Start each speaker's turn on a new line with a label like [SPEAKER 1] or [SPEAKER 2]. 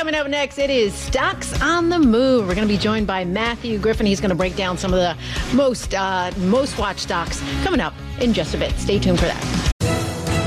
[SPEAKER 1] Coming up next, it is Stocks on the Move. We're going to be joined by Matthew Griffin. He's going to break down some of the most watched stocks coming up in just a bit. Stay tuned for that.